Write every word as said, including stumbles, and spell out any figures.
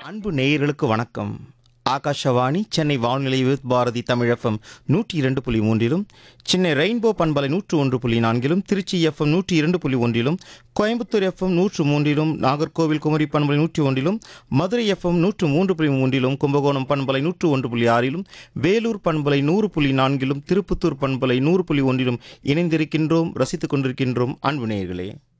அன்பு நேயர்களுக்கு வணக்கம். ஆகாஷவாணி சென்னை வானொலி வித் பாரதி தமிழ் எஃப்எம் நூற்றி இரண்டு புள்ளி மூன்றிலும், சென்னை ரெயின்போ பண்பலை நூற்று ஒன்று புள்ளி நான்கிலும், திருச்சி எஃப்எம் நூற்றி இரண்டு புள்ளி ஒன்றிலும், கோயம்புத்தூர் எஃப்எம் நூற்று மூன்றிலும், நாகர்கோவில் குமரி பண்பலை நூற்றி ஒன்றிலும், மதுரை எஃப்எம் நூற்று மூன்று புள்ளி மூன்றிலும், கும்பகோணம் பண்பலை நூற்று ஒன்று புள்ளி ஆறிலும், வேலூர் பண்பலை நூறு புள்ளி நான்கிலும், திருப்பத்தூர் பண்பலை நூறு புள்ளி ஒன்றிலும் இணைந்திருக்கின்றோம், ரசித்துக் கொண்டிருக்கின்றோம் அன்பு நேயர்களே.